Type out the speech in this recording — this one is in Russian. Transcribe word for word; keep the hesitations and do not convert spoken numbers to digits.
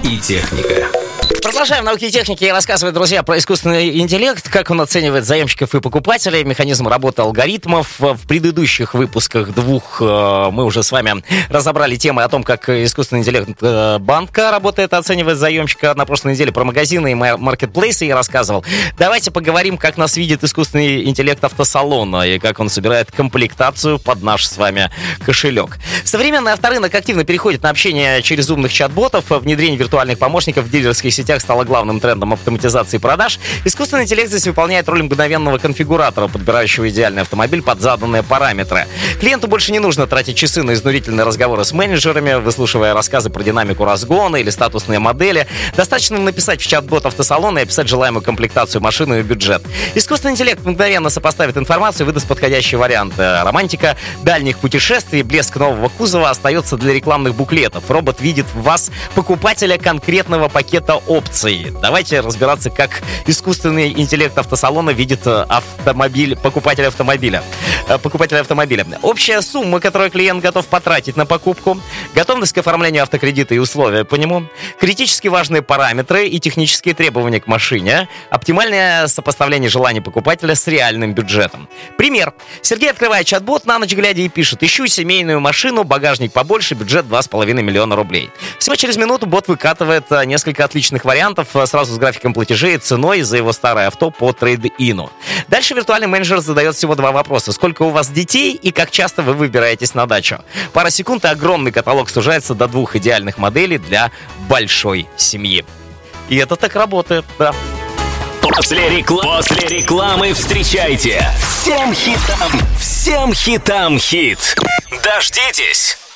и техника. Продолжаем науки и техники и рассказывать, друзья, про искусственный интеллект, как он оценивает заемщиков и покупателей, механизм работы алгоритмов. В предыдущих выпусках двух мы уже с вами разобрали темы о том, как искусственный интеллект банка работает, оценивает заемщика. На прошлой неделе про магазины и маркетплейсы я рассказывал. Давайте поговорим, как нас видит искусственный интеллект автосалона и как он собирает комплектацию под наш с вами кошелек. Современный авторынок активно переходит на общение через умных чат-ботов. Внедрение виртуальных помощников в дилерских сетях стало главным трендом автоматизации продаж. Искусственный интеллект здесь выполняет роль мгновенного конфигуратора, подбирающего идеальный автомобиль под заданные параметры. Клиенту больше не нужно тратить часы на изнурительные разговоры с менеджерами, выслушивая рассказы про динамику разгона или статусные модели. Достаточно написать в чат-бот автосалона и описать желаемую комплектацию машины и бюджет. Искусственный интеллект мгновенно сопоставит информацию и выдаст подходящие варианты. Романтика дальних путешествий, блеск нового кузова остается для рекламных буклетов. Робот видит в вас покупателя конкретного пакета опций. Давайте разбираться, как искусственный интеллект автосалона видит автомобиль, покупателя автомобиля. Покупателя автомобиля. Общая сумма, которую клиент готов потратить на покупку, готовность к оформлению автокредита и условия по нему, критически важные параметры и технические требования к машине, оптимальное сопоставление желаний покупателя с реальным бюджетом. Пример. Сергей открывает чат-бот на ночь глядя и пишет: ищу семейную машину, багажник побольше, бюджет два с половиной миллиона рублей. Всего через минуту бот выкатывает несколько отличных вариантов сразу с графиком платежей и ценой за его старое авто по трейд-ину. Дальше виртуальный менеджер задает всего два вопроса: сколько у вас детей и как часто вы выбираетесь на дачу. Пара секунд, и огромный каталог сужается до двух идеальных моделей для большой семьи. И это так работает, да. После, рекла... После рекламы встречайте всем хитам, всем хитам хит. Дождитесь.